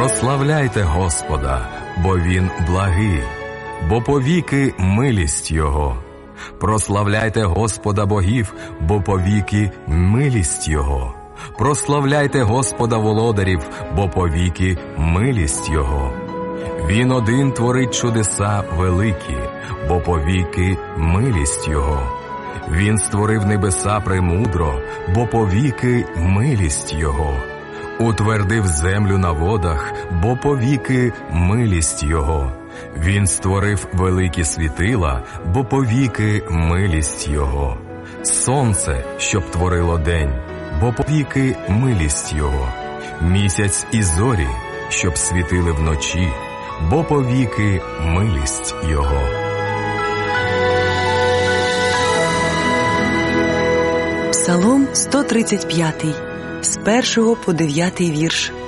Прославляйте Господа, бо Він благий, бо повіки милість Його. Прославляйте Господа богів, бо повіки милість Його. Прославляйте Господа володарів, бо повіки милість Його. Він один творить чудеса великі, бо повіки милість Його. Він створив небеса премудро, бо повіки милість Його. Утвердив землю на водах, бо повіки милість Його. Він створив великі світила, бо повіки милість Його. Сонце, щоб творило день, бо повіки милість Його. Місяць і зорі, щоб світили вночі, бо повіки милість Його. Псалом 135, з 1 по 9 вірш.